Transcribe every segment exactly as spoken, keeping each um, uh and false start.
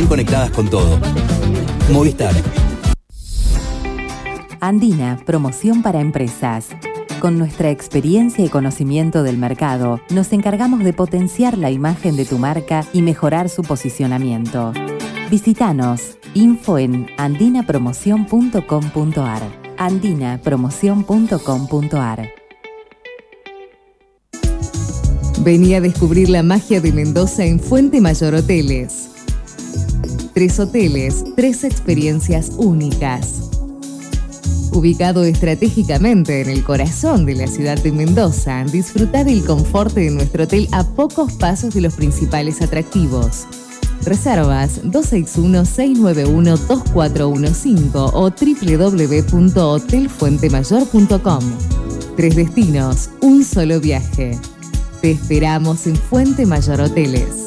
estén conectadas con todo. Movistar. Andina, promoción para empresas. Con nuestra experiencia y conocimiento del mercado, nos encargamos de potenciar la imagen de tu marca y mejorar su posicionamiento. Visítanos. Info en andina promoción punto com punto ar. andina promoción punto com punto ar. Vení a descubrir la magia de Mendoza en Fuente Mayor Hoteles. Tres hoteles, tres experiencias únicas. Ubicado estratégicamente en el corazón de la ciudad de Mendoza, disfruta del confort de nuestro hotel a pocos pasos de los principales atractivos. Reservas dos seis uno, seis nueve uno, dos cuatro uno cinco o doble u doble u doble u punto hotel fuente mayor punto com. Tres destinos, un solo viaje. Te esperamos en Fuente Mayor Hoteles.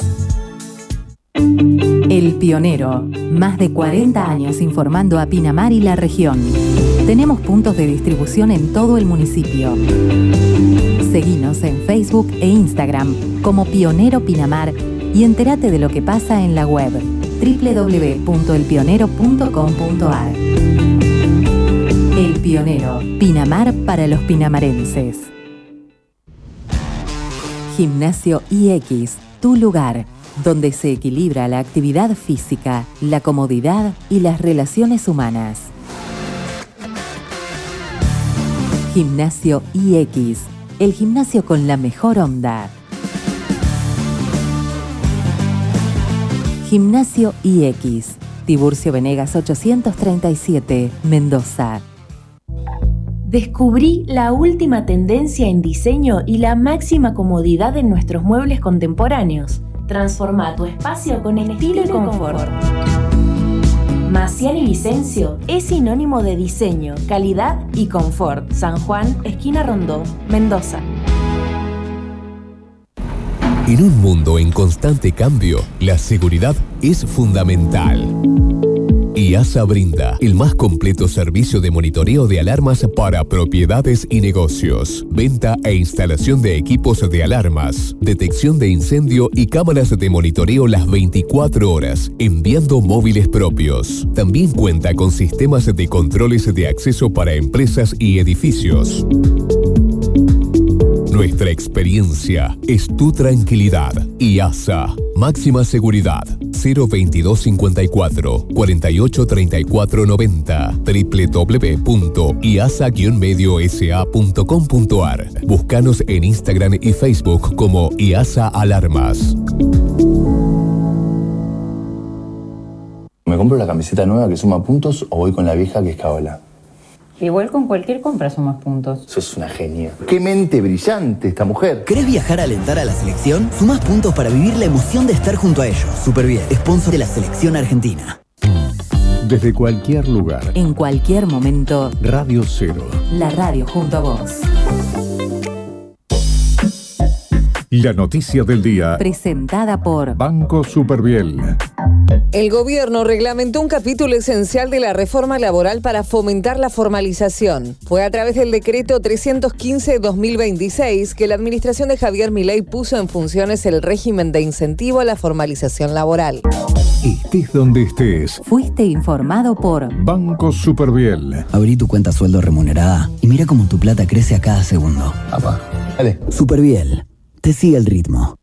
El Pionero. Más de cuarenta años informando a Pinamar y la región. Tenemos puntos de distribución en todo el municipio. Seguinos en Facebook e Instagram como Pionero Pinamar y entérate de lo que pasa en la web doble u doble u doble u punto el pionero punto com punto ar. El Pionero. Pinamar para los pinamarenses. Gimnasio I X, tu lugar, donde se equilibra la actividad física, la comodidad y las relaciones humanas. Gimnasio I X, el gimnasio con la mejor onda. Gimnasio I X, Tiburcio Venegas ochocientos treinta y siete, Mendoza. Descubrí la última tendencia en diseño y la máxima comodidad en nuestros muebles contemporáneos. Transforma tu espacio con estilo y confort. Maciel y Vicencio es sinónimo de diseño, calidad y confort. San Juan, esquina Rondó, Mendoza. En un mundo en constante cambio, la seguridad es fundamental. IASA brinda el más completo servicio de monitoreo de alarmas para propiedades y negocios, venta e instalación de equipos de alarmas, detección de incendio y cámaras de monitoreo las veinticuatro horas, enviando móviles propios. También cuenta con sistemas de controles de acceso para empresas y edificios. Nuestra experiencia es tu tranquilidad. IASA, máxima seguridad. cero veintidós cincuenta y cuatro, cuarenta y ocho treinta y cuatro noventa. doble u doble u doble u punto iasa guion medio s a punto com punto ar. Búscanos en Instagram y Facebook como IASA Alarmas. ¿Me compro la camiseta nueva que suma puntos o voy con la vieja que es caola? Igual con cualquier compra sumas puntos. Sos una genia. ¡Qué mente brillante esta mujer! ¿Querés viajar a alentar a la selección? Sumás puntos para vivir la emoción de estar junto a ellos. Superbiel, sponsor de la selección argentina. Desde cualquier lugar. En cualquier momento. Radio Cero. La radio junto a vos. La noticia del día. Presentada por Banco Superbiel. El gobierno reglamentó un capítulo esencial de la reforma laboral para fomentar la formalización. Fue a través del decreto trescientos quince de dos mil veintiséis que la administración de Javier Milei puso en funciones el régimen de incentivo a la formalización laboral. Estés donde estés. Fuiste informado por Banco Superbiel. Abrí tu cuenta sueldo remunerada y mira cómo tu plata crece a cada segundo. Apa, dale. Superbiel, te sigue el ritmo.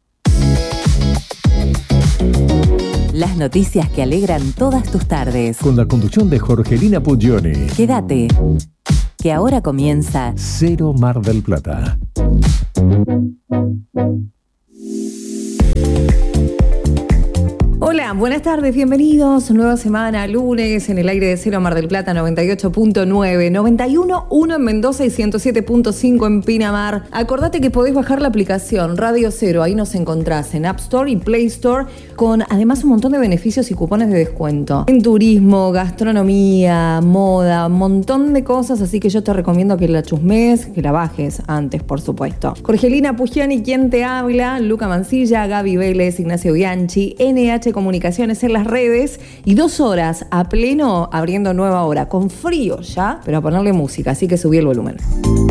Las noticias que alegran todas tus tardes. Con la conducción de Jorgelina Puglioni. Quédate, que ahora comienza Cero Mar del Plata. Hola, buenas tardes, bienvenidos. Nueva semana, lunes, en el aire de Cero Mar del Plata, noventa y ocho punto nueve, noventa y uno punto uno en Mendoza y ciento siete punto cinco en Pinamar. Acordate que podés bajar la aplicación Radio Cero, ahí nos encontrás en App Store y Play Store, con además un montón de beneficios y cupones de descuento. En turismo, gastronomía, moda, un montón de cosas, así que yo te recomiendo que la chusmees, que la bajes antes, por supuesto. Jorgelina Puglioni, quien te habla, Luca Mancilla, Gaby Vélez, Ignacio Bianchi, N H Comunicaciones en las redes y dos horas a pleno abriendo nueva hora, con frío ya, pero a ponerle música, así que subí el volumen.